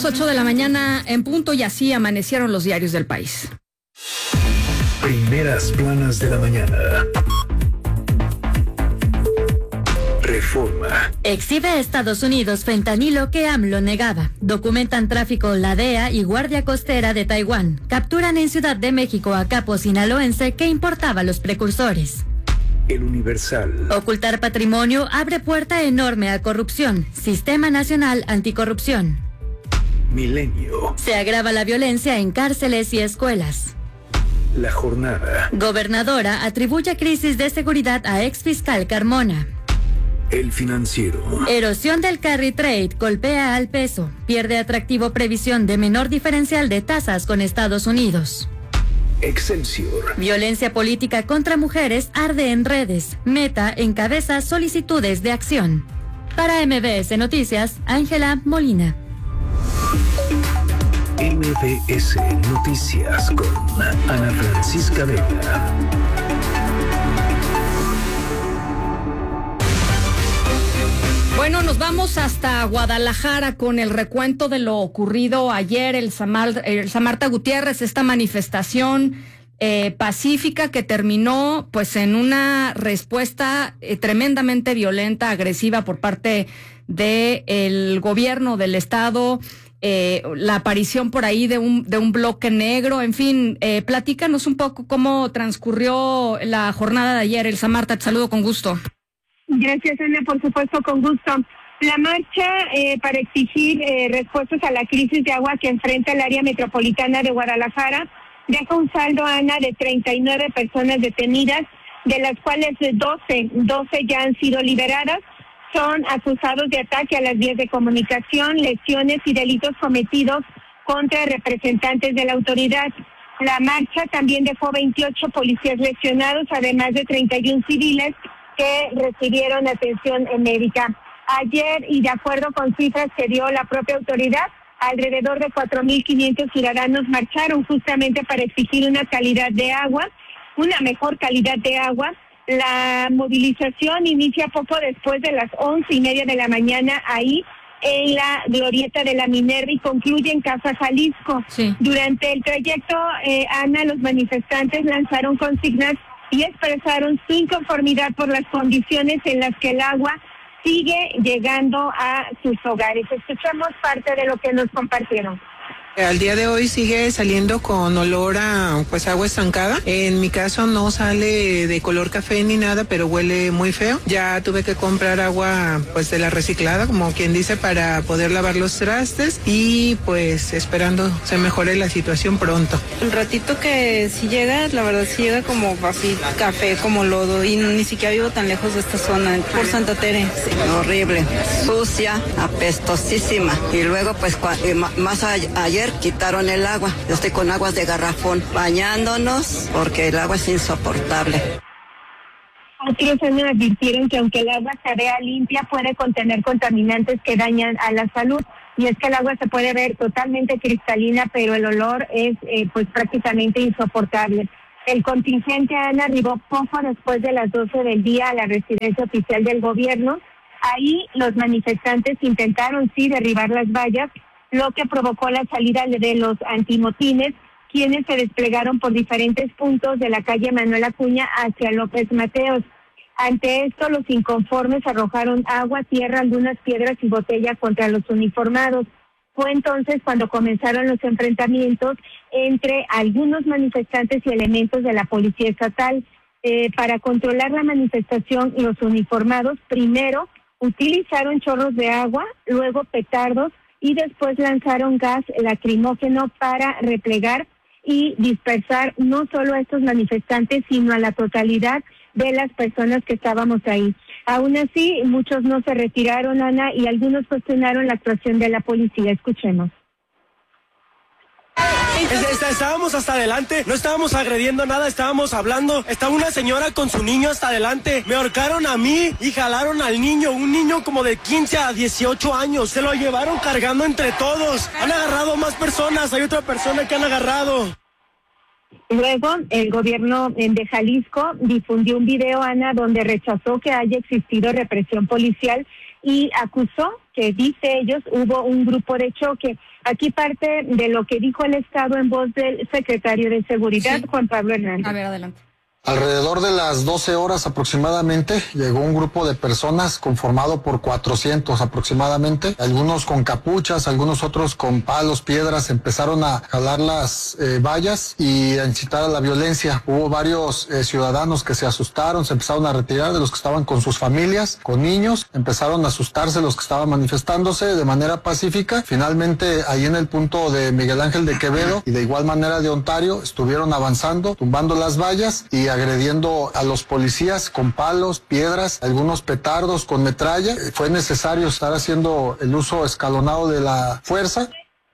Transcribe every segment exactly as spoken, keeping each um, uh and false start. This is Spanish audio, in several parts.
las ocho de la mañana en punto y así amanecieron los diarios del país. Primeras planas de la mañana. Reforma. Exhibe Estados Unidos fentanilo que AMLO negaba. Documentan tráfico la D E A y Guardia Costera de Taiwán. Capturan en Ciudad de México a capo sinaloense que importaba los precursores. El Universal. Ocultar patrimonio abre puerta enorme a corrupción. Sistema Nacional Anticorrupción. Milenio. Se agrava la violencia en cárceles y escuelas. La Jornada. Gobernadora atribuye crisis de seguridad a exfiscal Carmona. El Financiero. Erosión del carry trade golpea al peso. Pierde atractivo previsión de menor diferencial de tasas con Estados Unidos. Excelsior. Violencia política contra mujeres arde en redes. Meta encabeza solicitudes de acción. Para M B S Noticias, Ángela Molina. M B S Noticias con Ana Francisca Vega. Bueno, nos vamos hasta Guadalajara con el recuento de lo ocurrido ayer, el, Samar, el Samarta Gutiérrez, esta manifestación eh, pacífica que terminó pues en una respuesta eh, tremendamente violenta, agresiva por parte del gobierno del estado, eh, la aparición por ahí de un, de un bloque negro, en fin, eh, platícanos un poco cómo transcurrió la jornada de ayer, el Samarta, te saludo con gusto. Gracias, Ana, por supuesto, con gusto. La marcha eh, para exigir eh, respuestas a la crisis de agua que enfrenta el área metropolitana de Guadalajara deja un saldo, Ana, de treinta y nueve personas detenidas, de las cuales doce, doce ya han sido liberadas. Son acusados de ataque a las vías de comunicación, lesiones y delitos cometidos contra representantes de la autoridad. La marcha también dejó veintiocho policías lesionados, además de treinta y uno civiles que recibieron atención médica. Ayer, y de acuerdo con cifras que dio la propia autoridad, alrededor de cuatro mil quinientos ciudadanos marcharon justamente para exigir una calidad de agua, una mejor calidad de agua. La movilización inicia poco después de las once y media de la mañana ahí en la glorieta de la Minerva y concluye en Casa Jalisco. Sí. Durante el trayecto, eh, Ana, los manifestantes lanzaron consignas y expresaron su inconformidad por las condiciones en las que el agua sigue llegando a sus hogares. Escuchamos parte de lo que nos compartieron. Al día de hoy sigue saliendo con olor a pues agua estancada. En mi caso no sale de color café ni nada, pero huele muy feo. Ya tuve que comprar agua pues de la reciclada, como quien dice, para poder lavar los trastes y pues esperando se mejore la situación pronto. El ratito que si llega, la verdad si llega como así café, como lodo, y ni siquiera vivo tan lejos de esta zona, por Santa Tere. Sí, horrible, sucia, apestosísima. Y luego pues más ayer quitaron el agua. Yo estoy con aguas de garrafón bañándonos porque el agua es insoportable. Otros años advirtieron que aunque el agua se vea limpia, puede contener contaminantes que dañan a la salud. Y es que el agua se puede ver totalmente cristalina, pero el olor es eh, pues prácticamente insoportable. El contingente, Ana, arribó poco después de las doce del día a la residencia oficial del gobierno. Ahí los manifestantes intentaron sí derribar las vallas, lo que provocó la salida de los antimotines, quienes se desplegaron por diferentes puntos de la calle Manuel Acuña hacia López Mateos. Ante esto, los inconformes arrojaron agua, tierra, algunas piedras y botellas contra los uniformados. Fue entonces cuando comenzaron los enfrentamientos entre algunos manifestantes y elementos de la Policía Estatal. Eh, para controlar la manifestación, los uniformados primero utilizaron chorros de agua, luego petardos, y después lanzaron gas lacrimógeno para replegar y dispersar no solo a estos manifestantes, sino a la totalidad de las personas que estábamos ahí. Aún así, muchos no se retiraron, Ana, y algunos cuestionaron la actuación de la policía. Escuchemos. Estábamos hasta adelante, no estábamos agrediendo nada, estábamos hablando. Estaba una señora con su niño hasta adelante. Me ahorcaron a mí y jalaron al niño, un niño como de quince a dieciocho años. Se lo llevaron cargando entre todos. Han agarrado más personas, hay otra persona que han agarrado. Luego, el gobierno de Jalisco difundió un video, Ana, donde rechazó que haya existido represión policial y acusó que dice ellos hubo un grupo de choque. Aquí parte de lo que dijo el Estado en voz del secretario de Seguridad, sí. Juan Pablo Hernández. A ver, adelante. Alrededor de las doce horas aproximadamente llegó un grupo de personas conformado por cuatrocientos aproximadamente, algunos con capuchas, algunos otros con palos, piedras, empezaron a jalar las eh, vallas y a incitar a la violencia. Hubo varios eh, ciudadanos que se asustaron, se empezaron a retirar de los que estaban con sus familias, con niños, empezaron a asustarse los que estaban manifestándose de manera pacífica. Finalmente, ahí en el punto de Miguel Ángel de Quevedo y de igual manera de Ontario, estuvieron avanzando, tumbando las vallas y agrediendo a los policías con palos, piedras, algunos petardos con metralla. Fue necesario estar haciendo el uso escalonado de la fuerza.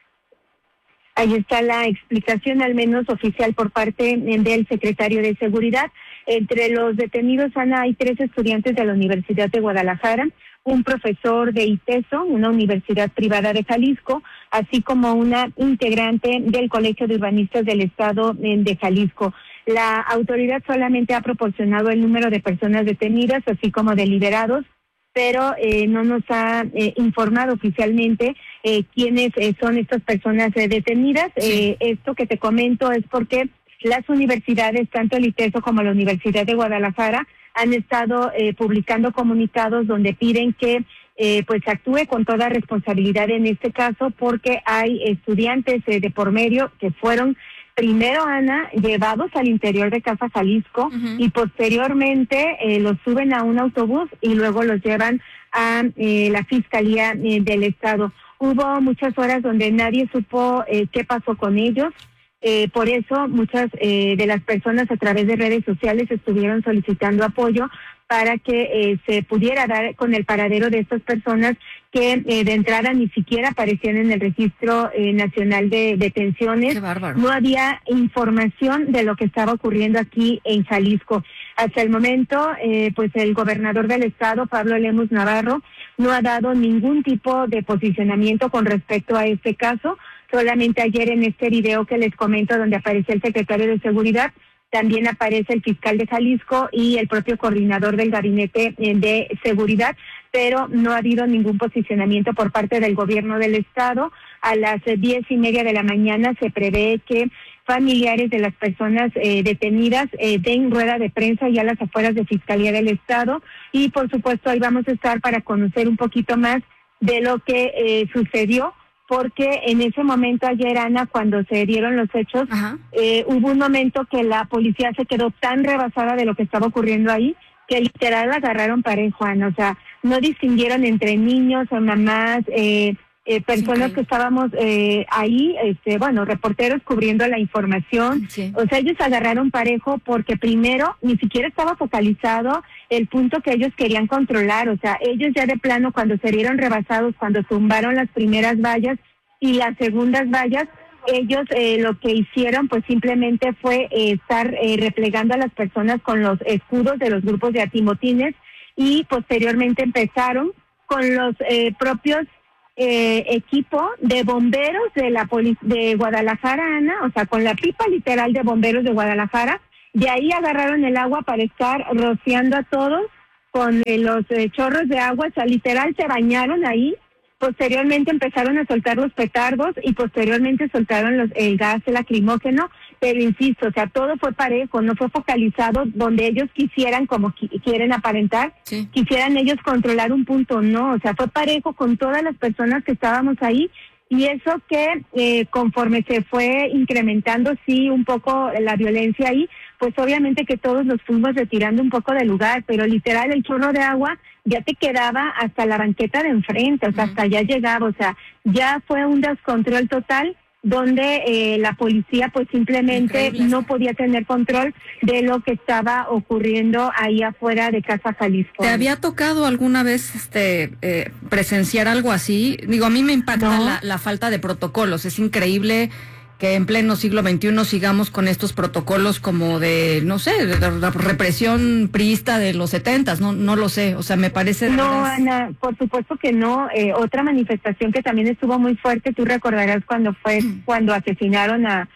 Ahí está la explicación, al menos oficial, por parte del secretario de Seguridad. Entre los detenidos, Ana, hay tres estudiantes de la Universidad de Guadalajara, un profesor de ITESO, una universidad privada de Jalisco, así como una integrante del Colegio de Urbanistas del Estado de Jalisco. La autoridad solamente ha proporcionado el número de personas detenidas, así como de liberados, pero eh, no nos ha eh, informado oficialmente eh, quiénes eh, son estas personas eh, detenidas. Sí. Eh, esto que te comento es porque las universidades, tanto el ITESO como la Universidad de Guadalajara, han estado eh, publicando comunicados donde piden que eh, pues actúe con toda responsabilidad en este caso, porque hay estudiantes eh, de por medio que fueron primero, Ana, llevados al interior de Casa Jalisco, uh-huh. y posteriormente eh, los suben a un autobús y luego los llevan a eh, la Fiscalía eh, del Estado. Hubo muchas horas donde nadie supo eh, qué pasó con ellos. Eh, por eso muchas eh, de las personas a través de redes sociales estuvieron solicitando apoyo para que eh, se pudiera dar con el paradero de estas personas que eh, de entrada ni siquiera aparecían en el Registro eh, Nacional de Detenciones. Qué bárbaro. No había información de lo que estaba ocurriendo aquí en Jalisco. Hasta el momento, eh, pues el gobernador del estado, Pablo Lemus Navarro, no ha dado ningún tipo de posicionamiento con respecto a este caso. Solamente ayer en este video que les comento, donde aparece el secretario de Seguridad, también aparece el fiscal de Jalisco y el propio coordinador del Gabinete de Seguridad, pero no ha habido ningún posicionamiento por parte del gobierno del estado. A las diez y media de la mañana se prevé que familiares de las personas eh, detenidas eh, den rueda de prensa ya a las afueras de Fiscalía del Estado, y por supuesto ahí vamos a estar para conocer un poquito más de lo que eh, sucedió, porque en ese momento ayer, Ana, cuando se dieron los hechos, eh, hubo un momento que la policía se quedó tan rebasada de lo que estaba ocurriendo ahí, que literal la agarraron parejo, Ana. O sea, no distinguieron entre niños o mamás, eh, eh, personas sí, que estábamos eh, ahí, este, bueno, reporteros cubriendo la información. Sí. O sea, ellos agarraron parejo porque primero ni siquiera estaba focalizado el punto que ellos querían controlar. O sea, ellos ya de plano, cuando se vieron rebasados, cuando tumbaron las primeras vallas y las segundas vallas, ellos eh, lo que hicieron pues simplemente fue eh, estar eh, replegando a las personas con los escudos de los grupos de atimotines, y posteriormente empezaron con los eh, propios eh, equipos de bomberos de la poli- de Guadalajara, Ana, o sea, con la pipa literal de bomberos de Guadalajara. De ahí agarraron el agua para estar rociando a todos con eh, los eh, chorros de agua, o sea, literal se bañaron ahí. Posteriormente empezaron a soltar los petardos y posteriormente soltaron los, el gas lacrimógeno, pero insisto, o sea, todo fue parejo, no fue focalizado donde ellos quisieran, como qui- quieren aparentar, sí. quisieran ellos controlar un punto, no, o sea, fue parejo con todas las personas que estábamos ahí. Y eso que eh, conforme se fue incrementando, sí, un poco la violencia ahí, pues obviamente que todos nos fuimos retirando un poco del lugar, pero literal el chorro de agua ya te quedaba hasta la banqueta de enfrente, o sea, uh-huh. hasta allá llegaba, o sea, ya fue un descontrol total, donde eh, la policía pues simplemente Increíble. no podía tener control de lo que estaba ocurriendo ahí afuera de Casa Jalisco. ¿Te había tocado alguna vez este eh, presenciar algo así? Digo, a mí me impacta no. la, la falta de protocolos. Es increíble que en pleno siglo veintiuno sigamos con estos protocolos como de, no sé, de la represión priista de los setentas, no no lo sé, o sea, me parece... No, veras... Ana, por supuesto que no. Eh, otra manifestación que también estuvo muy fuerte, tú recordarás cuando fue, mm. cuando asesinaron a,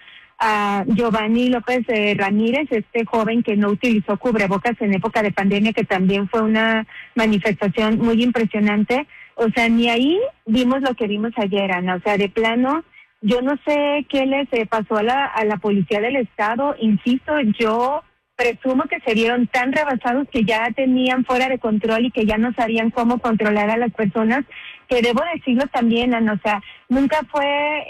a Giovanni López eh, Ramírez, este joven que no utilizó cubrebocas en época de pandemia, que también fue una manifestación muy impresionante. O sea, ni ahí vimos lo que vimos ayer, Ana. O sea, de plano, yo no sé qué les eh, pasó a la, a la policía del estado. Insisto, yo presumo que se vieron tan rebasados que ya tenían fuera de control y que ya no sabían cómo controlar a las personas, que debo decirlo también, Ana, o sea, nunca fue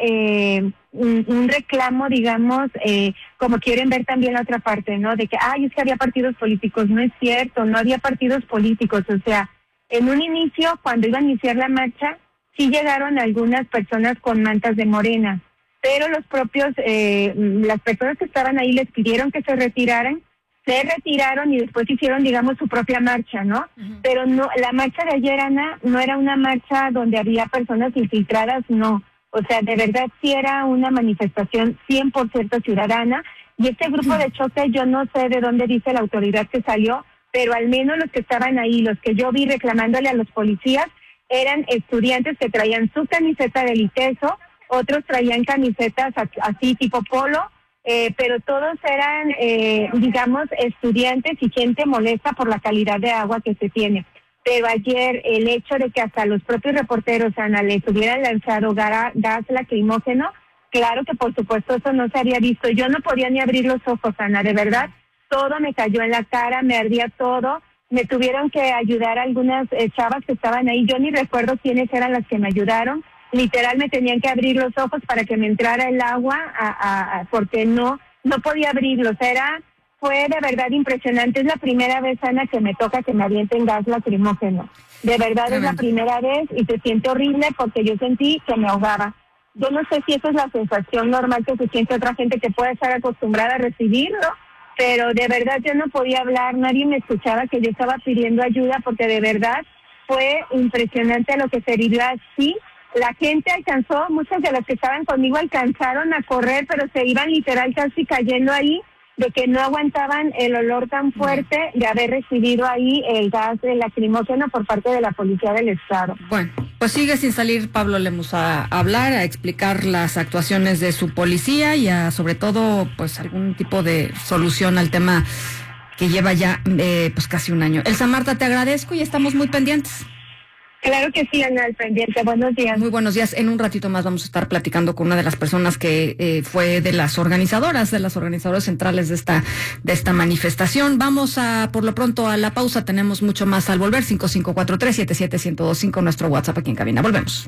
eh, un, un reclamo, digamos, eh, como quieren ver también la otra parte, ¿no? De que, ay, es que había partidos políticos. No es cierto, no había partidos políticos. O sea, en un inicio, cuando iba a iniciar la marcha, sí llegaron algunas personas con mantas de Morena, pero los propios, eh, las personas que estaban ahí les pidieron que se retiraran, se retiraron y después hicieron, digamos, su propia marcha, ¿no? Uh-huh. Pero no, la marcha de ayer, Ana, no era una marcha donde había personas infiltradas, no. O sea, de verdad sí era una manifestación cien por ciento ciudadana, y este grupo uh-huh. de choque, yo no sé de dónde dice la autoridad que salió, pero al menos los que estaban ahí, los que yo vi reclamándole a los policías, eran estudiantes que traían su camiseta del ITESO, otros traían camisetas así tipo polo, Eh, pero todos eran, eh, digamos, estudiantes y gente molesta por la calidad de agua que se tiene. Pero ayer el hecho de que hasta los propios reporteros, Ana, les hubieran lanzado gas, gas lacrimógeno, claro que por supuesto eso no se había visto. Yo no podía ni abrir los ojos, Ana, de verdad, todo me cayó en la cara, me ardía todo. Me tuvieron que ayudar algunas eh, chavas que estaban ahí, yo ni recuerdo quiénes eran las que me ayudaron. Literal me tenían que abrir los ojos para que me entrara el agua, a, a, a, porque no no podía abrirlos. Era, fue de verdad impresionante. Es la primera vez, Ana, que me toca que me avienten gas lacrimógeno. De verdad Tremendo. Es la primera vez y se siente horrible porque yo sentí que me ahogaba. Yo no sé si esa es la sensación normal que se siente otra gente que puede estar acostumbrada a recibirlo, pero de verdad yo no podía hablar, nadie me escuchaba que yo estaba pidiendo ayuda porque de verdad fue impresionante lo que se vivió así. La gente alcanzó, muchas de las que estaban conmigo alcanzaron a correr, pero se iban literal casi cayendo ahí, de que no aguantaban el olor tan fuerte de haber recibido ahí el gas lacrimógeno por parte de la policía del estado. Bueno, pues sigue sin salir Pablo Lemus a hablar, a explicar las actuaciones de su policía y a, sobre todo, pues algún tipo de solución al tema que lleva ya eh, pues casi un año. Elsa Marta, te agradezco y estamos muy pendientes. Claro que sí, Ana, al pendiente. Buenos días. Muy buenos días. En un ratito más vamos a estar platicando con una de las personas que eh, fue de las organizadoras, de las organizadoras centrales de esta de esta manifestación. Vamos a, por lo pronto, a la pausa. Tenemos mucho más al volver. cinco cinco cuatro tres, siete siete uno cero dos cinco, nuestro WhatsApp aquí en cabina. Volvemos.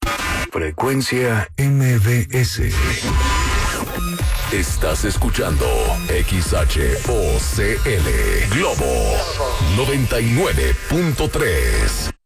Frecuencia M V S. Estás escuchando X H O C L Globo noventa y nueve punto tres.